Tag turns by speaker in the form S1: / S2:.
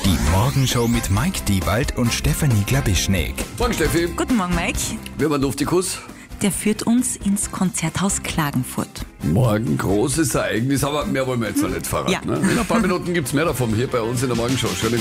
S1: Die Morgenshow mit Mike Diewald und Stefanie Glabischnik.
S2: Morgen, Steffi.
S3: Guten Morgen, Mike.
S2: Wir haben einen Luftikus.
S3: Der führt uns ins Konzerthaus Klagenfurt.
S2: Morgen großes Ereignis, aber mehr wollen wir jetzt noch nicht verraten.
S3: Ja.
S2: Ne? In ein paar Minuten gibt es mehr davon hier bei uns in der Morgenshow. Schönen